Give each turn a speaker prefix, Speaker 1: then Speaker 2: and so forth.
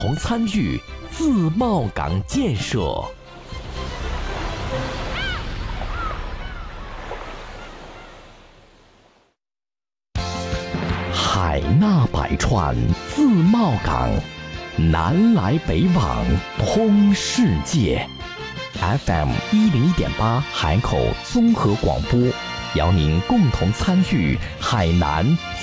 Speaker 1: 同参与自贸港建设。海纳百川，自贸港，南来北往，通世界。FM 101.8海口综合广播，邀您共同参与海南